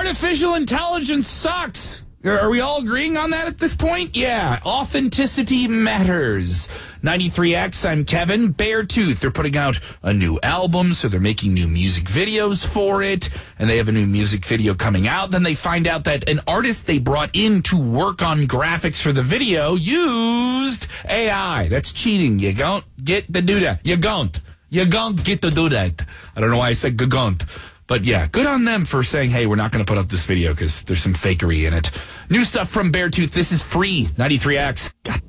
Artificial intelligence sucks. Are we all agreeing on that at this point? Yeah. Authenticity matters. 93X, I'm Kevin. Beartooth, they're putting out a new album, so they're making new music videos for it, and they have a new music video coming out. Then they find out that an artist they brought in to work on graphics for the video used AI. That's cheating. You don't get to do that. You don't get to do that. I don't know why I said gagont. But yeah, good on them for saying, hey, we're not going to put up this video because there's some fakery in it. New stuff from Beartooth. This is free. 93X.